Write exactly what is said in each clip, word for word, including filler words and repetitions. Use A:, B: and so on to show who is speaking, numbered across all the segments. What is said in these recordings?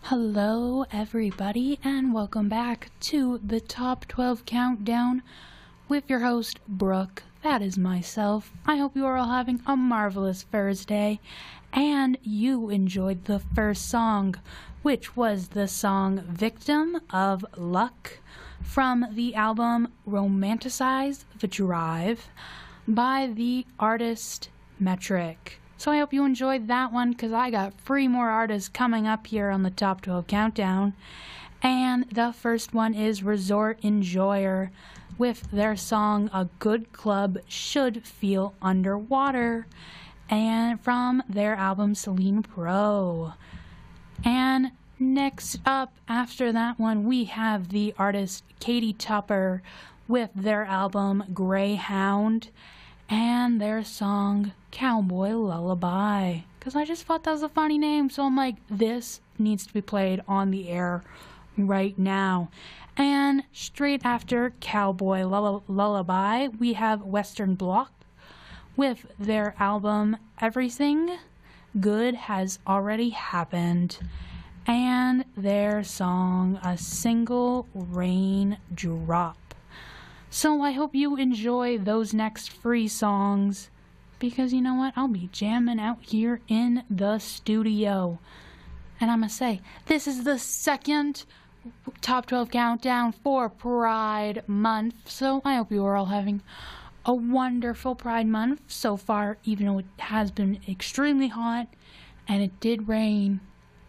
A: Hello everybody and welcome back to the Top twelve Countdown with your host Brooke. That is myself. I hope you are all having a marvelous Thursday and you enjoyed the first song, which was the song Victim of Luck from the album Romanticize the Drive by the artist Metric. So I hope you enjoyed that one, because I got three more artists coming up here on the Top twelve Countdown. And the first one is Resort Enjoyer with their song A Good Club Should Feel Underwater, and from their album Celine Pro. And next up after that one we have the artist Katie Tupper with their album Greyhound and their song Cowboy Lullaby, because I just thought that was a funny name, so I'm like, this needs to be played on the air right now. And straight after Cowboy Lull- Lullaby we have Western Bloc with their album Everything Good Has Already Happened and their song A Single Raindrop. So I hope you enjoy those next three songs, because you know what, I'll be jamming out here in the studio. And I'm gonna say, this is the second Top twelve Countdown for Pride Month, so I hope you are all having a wonderful Pride Month so far, even though it has been extremely hot and it did rain.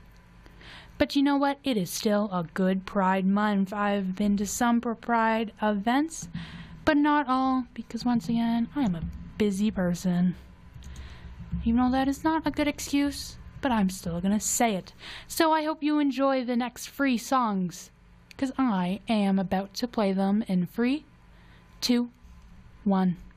A: But you know what? It is still a good Pride Month. I've been to some Pride events, but not all, because once again, I am a busy person. Even though that is not a good excuse, but I'm still gonna say it. So I hope you enjoy the next three songs, because I am about to play them in three, two, one.